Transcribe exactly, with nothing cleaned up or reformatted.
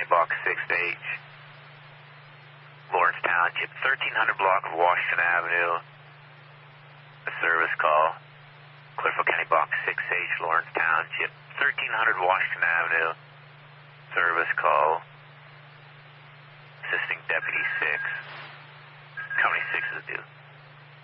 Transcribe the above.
County Box six H, Lawrence Township, thirteen hundred block of Washington Avenue. A service call. Clearfield County Box six H, Lawrence Township, thirteen hundred Washington Avenue. Service call. Assisting Deputy six. Company six is due.